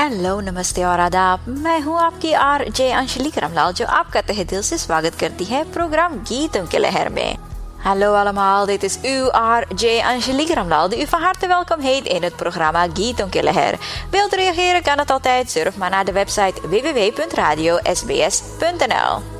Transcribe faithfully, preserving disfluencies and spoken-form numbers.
हेलो नमस्ते और आदाब। मैं हूँ आपकी आर जे अंशली करमलाल जो आपका तहे दिल से स्वागत करती है programme Gieton ke Leher mee. Hallo allemaal, dit is uw R J Angelique Ramlaal die u van harte welkom heet in het programma Gieton ke Leher. Wilt reageren kan het altijd, surf maar naar de website w w w punt radio s b s punt n l.